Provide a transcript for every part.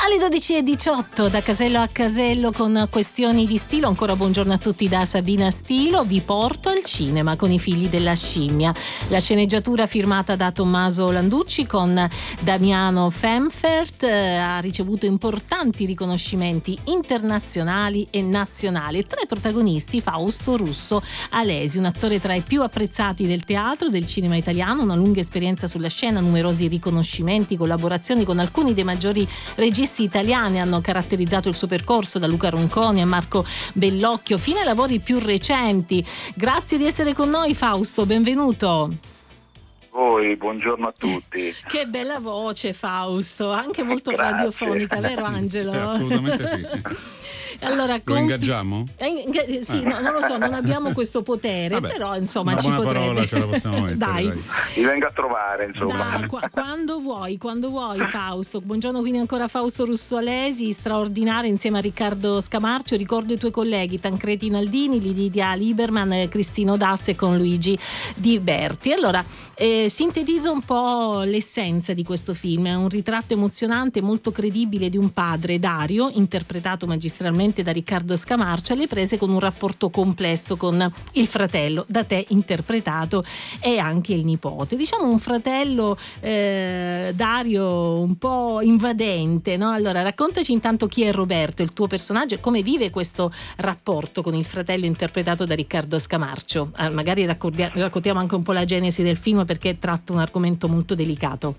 Alle 12:18 da casello a casello con questioni di stilo. Ancora buongiorno a tutti da Sabina Stilo. Vi porto al cinema con I figli della scimmia. La sceneggiatura firmata da Tommaso Landucci con Damiano Femfert ha ricevuto importanti riconoscimenti internazionali e nazionali. Tra i protagonisti Fausto Russo Alesi, un attore tra i più apprezzati del teatro, del cinema italiano, una lunga esperienza sulla scena, numerosi riconoscimenti, collaborazioni con alcuni dei maggiori registi italiani hanno caratterizzato il suo percorso, da Luca Ronconi a Marco Bellocchio fino ai lavori più recenti. Grazie di essere con noi, Fausto, benvenuto. Voi, buongiorno a tutti. Che bella voce, Fausto, anche molto Grazie. radiofonica, vero Angelo? Sì, assolutamente sì. Allora, lo ingaggiamo? Sì, no, non lo so, non abbiamo questo potere. Vabbè, però insomma una ci buona potrebbe. parola ce la possiamo mettere, dai. Vi vengo a trovare, insomma. Quando vuoi, Fausto. Buongiorno quindi ancora Fausto Russo Alesi, straordinario insieme a Riccardo Scamarcio. Ricordo i tuoi colleghi Tancredi Naldini, Lidia Lieberman, Cristino Dasse con Luigi Di Berti. Allora, sintetizzo un po' l'essenza di questo film. È un ritratto emozionante, molto credibile di un padre, Dario, interpretato magistralmente da Riccardo Scamarcio, alle prese con un rapporto complesso con il fratello, da te interpretato, e anche il nipote. Diciamo un fratello, Dario, un po' invadente, no? Allora raccontaci intanto chi è Roberto, il tuo personaggio, e come vive questo rapporto con il fratello interpretato da Riccardo Scamarcio. Magari raccontiamo anche un po' la genesi del film, perché tratta un argomento molto delicato.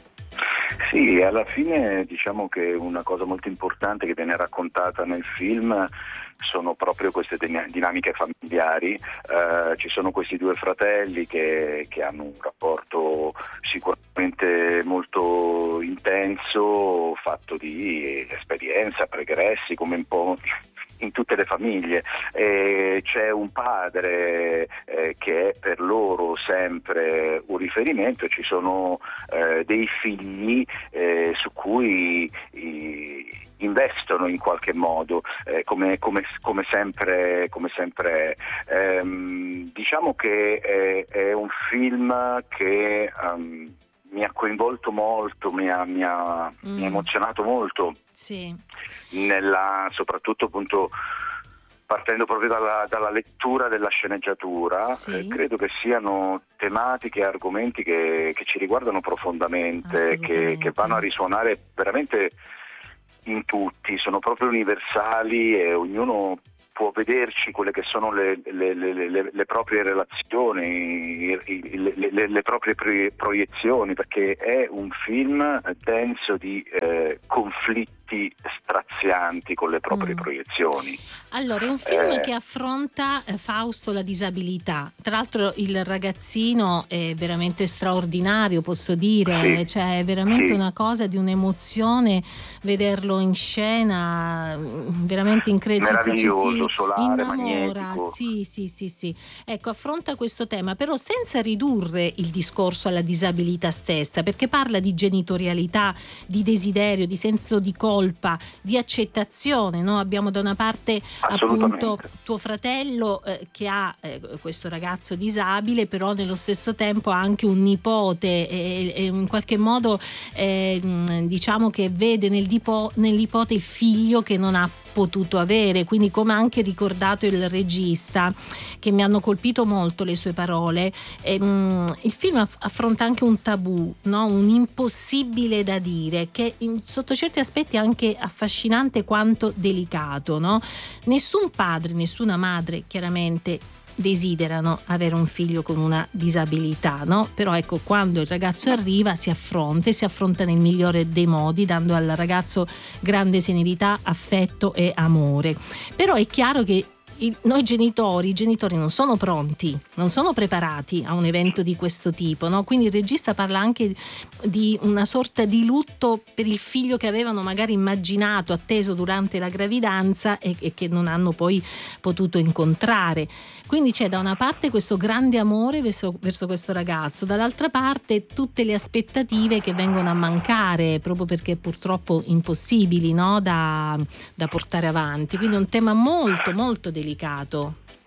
Sì, alla fine diciamo che una cosa molto importante che viene raccontata nel film sono proprio queste dinamiche familiari. Ci sono questi due fratelli che hanno un rapporto sicuramente molto intenso, fatto di esperienza, pregressi, come un po' in tutte le famiglie. C'è un padre che è per loro sempre un riferimento, e ci sono dei figli su cui investono in qualche modo, come sempre. Diciamo che è un film che mi ha coinvolto molto, mi ha emozionato molto. Sì. Soprattutto appunto partendo proprio dalla lettura della sceneggiatura. Sì. Credo che siano tematiche e argomenti che ci riguardano profondamente, che vanno a risuonare veramente in tutti, sono proprio universali, e ognuno può vederci quelle che sono le proprie relazioni, le proprie proiezioni, perché è un film denso di conflitti strazianti con le proprie proiezioni. Allora, è un film che affronta, Fausto, la disabilità. Tra l'altro il ragazzino è veramente straordinario, posso dire, sì, cioè è veramente sì, una cosa di un'emozione vederlo in scena, veramente incredibile. meraviglioso, solare, innamora, magnetico. Sì. Ecco, affronta questo tema, però senza ridurre il discorso alla disabilità stessa, perché parla di genitorialità, di desiderio, di senso di colpa, di accettazione, no? Abbiamo da una parte appunto tuo fratello che ha questo ragazzo disabile, però nello stesso tempo ha anche un nipote, e in qualche modo diciamo che vede nel nipote il figlio che non ha potuto avere. Quindi, come ha anche ricordato il regista, che mi hanno colpito molto le sue parole, il film affronta anche un tabù, no? Un impossibile da dire, che sotto certi aspetti è anche affascinante quanto delicato, no? Nessun padre, nessuna madre chiaramente desiderano avere un figlio con una disabilità, no? Però ecco, quando il ragazzo arriva si affronta nel migliore dei modi, dando al ragazzo grande serenità, affetto e amore. Però è chiaro che noi i genitori non sono pronti, non sono preparati a un evento di questo tipo, no? Quindi il regista parla anche di una sorta di lutto per il figlio che avevano magari immaginato, atteso durante la gravidanza, e che non hanno poi potuto incontrare. Quindi c'è da una parte questo grande amore verso questo ragazzo, dall'altra parte tutte le aspettative che vengono a mancare, proprio perché purtroppo impossibili, no? da portare avanti. Quindi è un tema molto molto delicato.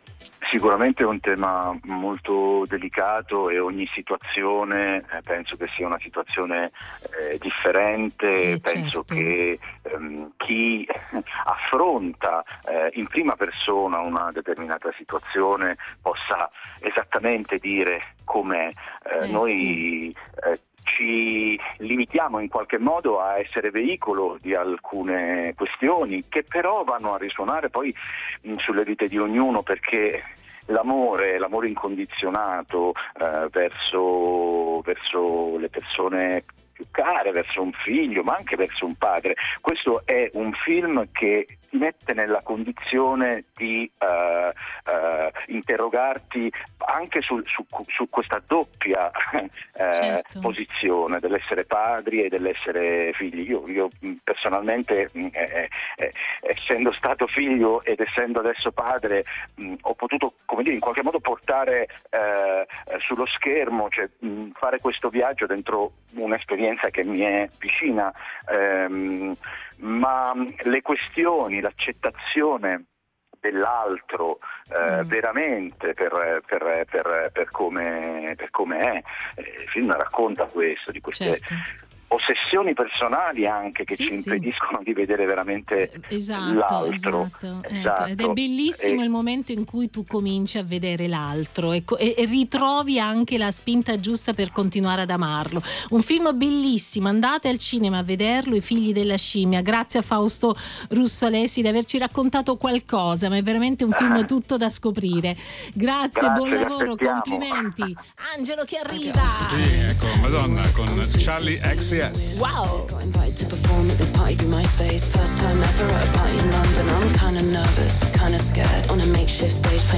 Sicuramente è un tema molto delicato e ogni situazione penso che sia una situazione differente, penso certo. che chi affronta in prima persona una determinata situazione possa esattamente dire com'è. Noi ci limitiamo in qualche modo a essere veicolo di alcune questioni che però vanno a risuonare poi sulle vite di ognuno, perché l'amore incondizionato verso le persone più care, verso un figlio, ma anche verso un padre. Questo è un film che ti mette nella condizione di interrogarti anche su questa doppia Certo. posizione dell'essere padri e dell'essere figli. Io personalmente, essendo stato figlio ed essendo adesso padre, ho potuto, come dire, in qualche modo portare sullo schermo, cioè fare questo viaggio dentro un'esperienza che mi è vicina, ma le questioni, l'accettazione dell'altro veramente per come è, il film racconta questo, di queste Certo. ossessioni personali anche che ci impediscono di vedere veramente l'altro. Ecco. Ed è bellissimo il momento in cui tu cominci a vedere l'altro e ritrovi anche la spinta giusta per continuare ad amarlo. Un film bellissimo, andate al cinema a vederlo, I figli della scimmia. Grazie a Fausto Russolesi di averci raccontato qualcosa, ma è veramente un film tutto da scoprire. Grazie, buon lavoro, complimenti. Angelo che arriva. Sì, ecco, Madonna, con Charlie XCX. Wow. Got invited to perform at this party through MySpace. First time ever at a party in London. I'm kinda nervous, kinda scared. On a makeshift stage playing